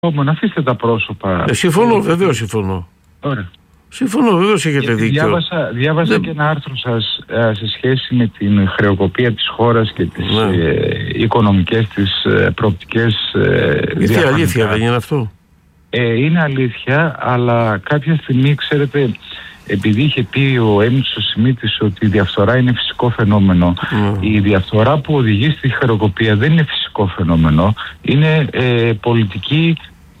Αφήστε τα πρόσωπα. Συμφωνώ, βεβαίως συμφωνώ. Ωραία. Συμφωνώ, βεβαίως έχετε δίκιο. Διάβασα και ένα άρθρο σας σε σχέση με την χρεοκοπία της χώρας και τις οικονομικές της προοπτικές. Είναι αλήθεια, δεν είναι αυτό? Είναι αλήθεια, αλλά κάποια στιγμή, ξέρετε, επειδή είχε πει ο Έμιτσος ο Σιμίτης ότι η διαφθορά είναι φυσικό φαινόμενο, η διαφθορά που οδηγεί στη χρεοκοπία δεν είναι φυσικό φαινόμενο, είναι πολιτική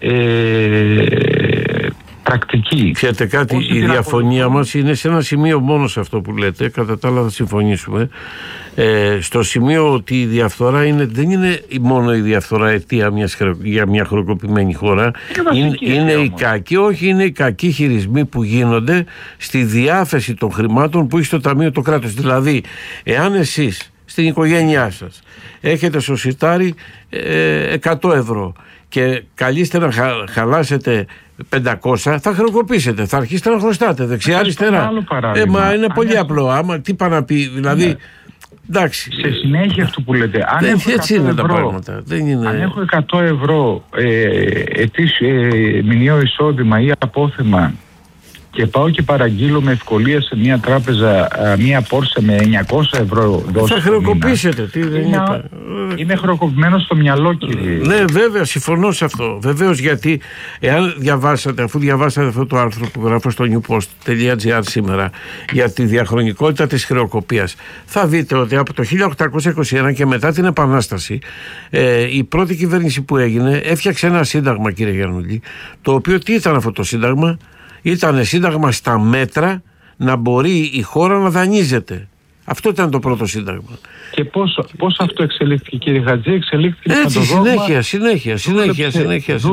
πρακτική. Ξέρετε κάτι, η διαφωνία μας είναι σε ένα σημείο μόνο σε αυτό που λέτε, κατά τα άλλα θα συμφωνήσουμε, στο σημείο ότι η διαφθορά δεν είναι μόνο η διαφθορά αιτία για μια χρεοκοπημένη χώρα, είναι οι κακοί χειρισμοί που γίνονται στη διάθεση των χρημάτων που έχει στο ταμείο το κράτος. Δηλαδή, εάν εσείς στην οικογένειά σας έχετε στο σιτάρι 100 ευρώ και καλείστε να χαλάσετε 500, θα χρεοκοπήσετε, θα αρχίσετε να χρωστάτε δεξιά-αριστερά. Μα είναι πολύ απλό. Άμα τι πάει να πει, δηλαδή. Εντάξει. Σε συνέχεια αυτό που λέτε, έτσι είναι τα πράγματα. Αν έχω 100 ευρώ μηνιαίο εισόδημα ή απόθεμα και πάω και παραγγείλω με ευκολία σε μια τράπεζα μια πόρσα με 900 ευρώ δόση, θα χρεοκοπήσετε. Είναι χρεοκοπημένο στο μυαλό, κύριε. Ναι, βέβαια, συμφωνώ σε αυτό. Βεβαίως, γιατί αφού διαβάσατε αυτό το άρθρο που γράφω στο newpost.gr σήμερα για τη διαχρονικότητα της χρεοκοπίας, θα δείτε ότι από το 1821 και μετά την Επανάσταση η πρώτη κυβέρνηση που έγινε έφτιαξε ένα σύνταγμα, κύριε Γιαννούλη, το οποίο τι ήταν αυτό το σύνταγμα? Ήταν σύνταγμα στα μέτρα να μπορεί η χώρα να δανείζεται. Αυτό ήταν το πρώτο σύνταγμα. Και πώς αυτό εξελίχθηκε, κύριε Χατζή? Εξελίχθηκε έτσι, συνέχεια.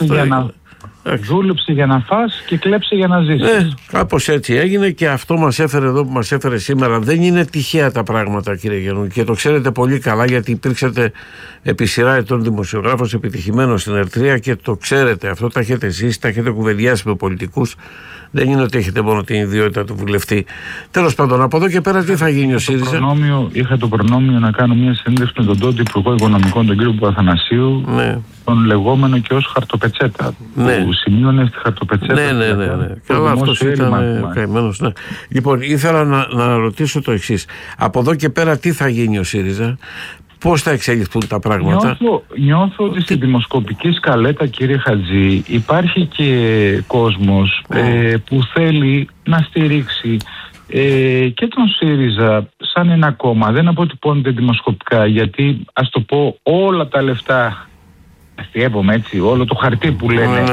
Δούλεψε για να φας και κλέψε για να ζήσεις. Κάπως έτσι έγινε και αυτό μας έφερε εδώ που μας έφερε σήμερα. Δεν είναι τυχαία τα πράγματα, κύριε Γιαννούλη, και το ξέρετε πολύ καλά, γιατί υπήρξατε επί σειρά ετών δημοσιογράφος επιτυχημένος στην Ερτρία και το ξέρετε. Αυτό τα έχετε ζήσει, τα έχετε κουβεντιάσει με πολιτικούς. Δεν είναι ότι έχετε μόνο την ιδιότητα του βουλευτή. Τέλος πάντων, από εδώ και πέρα τι θα γίνει ο ΣΥΡΙΖΑ? Είχα το προνόμιο να κάνω μια συνέντευξη με τον τότε Υπουργό Οικονομικών, τον κύριο Παπαθανασίου, τον λεγόμενο και ως χαρτοπετσέτα. Που σημείωνε στη χαρτοπετσέτα. Ναι. Καλά, αυτός ήταν καημένος. Ναι. Λοιπόν, ήθελα να ρωτήσω το εξής. Από εδώ και πέρα τι θα γίνει ο ΣΥΡΙΖΑ? Πώς θα εξελιχθούν τα πράγματα? Νιώθω ότι στη δημοσκοπική σκαλέτα, κύριε Χατζή, υπάρχει και κόσμος που θέλει να στηρίξει και τον ΣΥΡΙΖΑ σαν ένα κόμμα. Δεν αποτυπώνεται δημοσκοπικά, γιατί ας το πω, όλα τα λεφτά, αστιεύομαι έτσι, όλο το χαρτί που λένε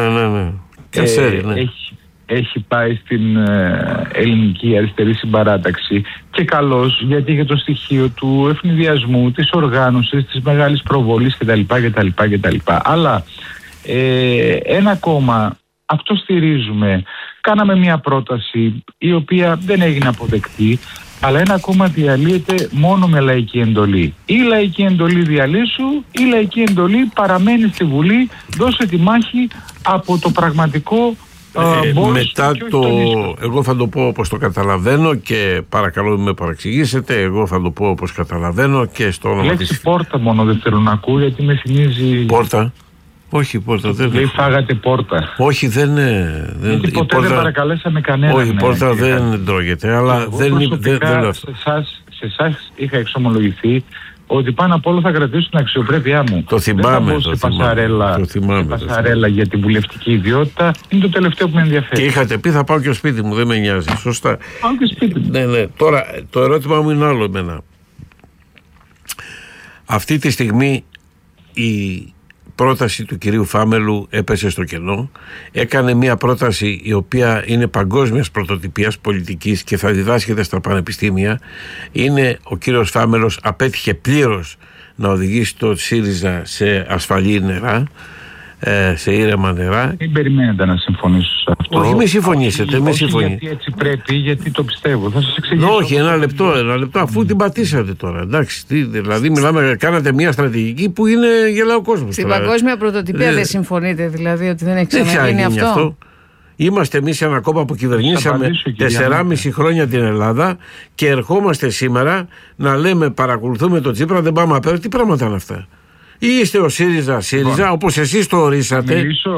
έχει πάει στην ελληνική αριστερή συμπαράταξη, και καλώς, γιατί για το στοιχείο του ευνηδιασμού, της οργάνωσης, της μεγάλης προβολής κτλ. Αλλά ένα κόμμα, αυτό στηρίζουμε. Κάναμε μια πρόταση η οποία δεν έγινε αποδεκτή, αλλά ένα κόμμα διαλύεται μόνο με λαϊκή εντολή. Ή λαϊκή εντολή διαλύσου, ή λαϊκή εντολή παραμένει στη Βουλή, δώσε τη μάχη από το πραγματικό μετά εγώ θα το πω όπως το καταλαβαίνω και παρακαλώ μην με παραξηγήσετε. Εγώ θα το πω όπως καταλαβαίνω και στο όνομα της... πόρτα μόνο δεν θέλω να ακούω, γιατί με θυμίζει... Πόρτα? Όχι, πόρτα δεν... Λέει φάγατε πόρτα. Όχι, δεν... γιατί ποτέ πόρτα... δεν παρακαλέσαμε κανέναν. Όχι, πόρτα δεν τρώγεται, αλλά δεν λέω αυτό. Σε εσάς είχα εξομολογηθεί ότι πάνω απ' όλα θα κρατήσω την αξιοπρέπειά μου. Το θυμάμαι. Δεν θα μπω σε πασαρέλα για την βουλευτική ιδιότητα. Είναι το τελευταίο που με ενδιαφέρει. Και είχατε πει θα πάω και στο σπίτι μου, δεν με νοιάζει. Σωστά. Πάω και σπίτι μου. Ναι. Τώρα το ερώτημα μου είναι άλλο εμένα. Αυτή τη στιγμή η πρόταση του κυρίου Φάμελου έπεσε στο κενό. Έκανε μια πρόταση η οποία είναι παγκόσμιας πρωτοτυπίας πολιτικής και θα διδάσκεται στα πανεπιστήμια. Ο κύριος Φάμελος απέτυχε πλήρως να οδηγήσει το ΣΥΡΙΖΑ σε ασφαλή νερά, σε ήρεμα νερά. Μην περιμένετε να συμφωνήσω σε αυτό. Όχι, μη συμφωνήσετε. Γιατί έτσι πρέπει, γιατί το πιστεύω. Θα σας εξηγήσω. Όχι, ένα λεπτό, αφού την πατήσατε τώρα. Εντάξει, δηλαδή κάνατε μια στρατηγική που είναι γελάω κόσμος. Στην παγκόσμια πρωτοτυπία δεν συμφωνείτε, δηλαδή, ότι δεν έχει ξαναγίνει αυτό? Είμαστε εμείς ένα κόμμα που κυβερνήσαμε 4,5 χρόνια την Ελλάδα και ερχόμαστε σήμερα να λέμε παρακολουθούμε τον Τσίπρα, δεν πάμε απέρα. Τι πράγματα είναι αυτά? Ή είστε ο ΣΥΡΙΖΑ, όπως εσείς το ορίσατε.